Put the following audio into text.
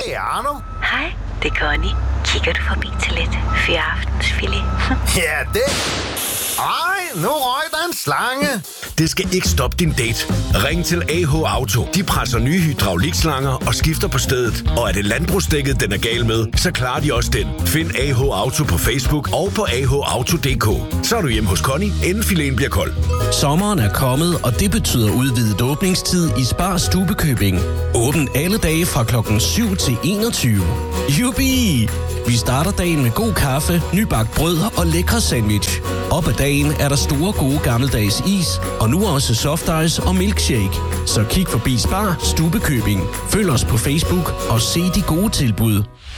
Hej, Arno. Hej, det er Connie. Kigger du forbi til lidt fyraftensfilet? Ja, det... Ej, nu røg der en slange. Det skal ikke stoppe din date. Ring til AH Auto. De presser nye hydraulikslanger og skifter på stedet. Og er det landbrugsdækket, den er gal med, så klarer de også den. Find AH Auto på Facebook og på ahauto.dk. Så er du hjemme hos Connie, inden filéen bliver kold. Sommeren er kommet, og det betyder udvidet åbningstid i Spar Stubekøbing. Åbent alle dage fra klokken 7 til 21. Jubi! Vi starter dagen med god kaffe, nybagt brød og lækre sandwich. Op ad dagen er der store gode gammeldags is, og nu også soft ice og milkshake. Så kig forbi Spar Stubekøbing. Følg os på Facebook og se de gode tilbud.